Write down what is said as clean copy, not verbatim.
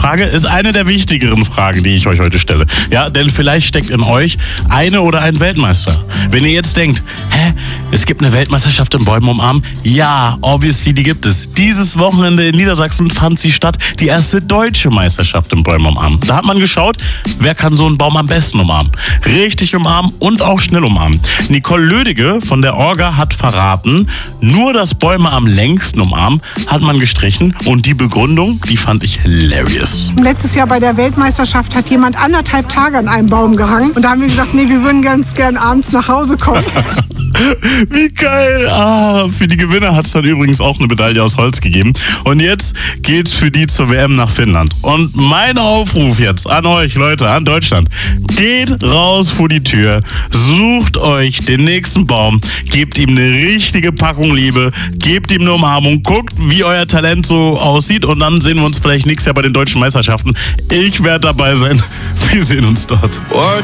Frage ist eine der wichtigeren Fragen, die ich euch heute stelle. Ja, denn vielleicht steckt in euch eine oder ein Weltmeister. Wenn ihr jetzt denkt, es gibt eine Weltmeisterschaft im Bäume umarmen? Ja, obviously, die gibt es. Dieses Wochenende in Niedersachsen fand sie statt, die erste deutsche Meisterschaft im Bäume umarmen. Da hat man geschaut, wer kann so einen Baum am besten umarmen. Richtig umarmen und auch schnell umarmen. Nicole Lödige von der Orga hat verraten, nur das Bäume am längsten umarmen hat man gestrichen und die Begründung, die fand ich hilarious. Letztes Jahr bei der Weltmeisterschaft hat jemand 1,5 Tage an einem Baum gehangen und da haben wir gesagt, nee, wir würden ganz gern abends nach Hause kommen. Wie geil. Für die Gewinner hat es dann übrigens auch eine Medaille aus Holz gegeben. Und jetzt geht's für die zur WM nach Finnland. Und mein Aufruf jetzt an euch, Leute, an Deutschland. Geht raus vor die Tür, sucht euch den nächsten Baum, gebt ihm eine richtige Packung Liebe, gebt ihm eine Umarmung, guckt, wie euer Talent so aussieht und dann sehen wir uns vielleicht nächstes Jahr bei den deutschen Meisterschaften. Ich werde dabei sein. Wir sehen uns dort.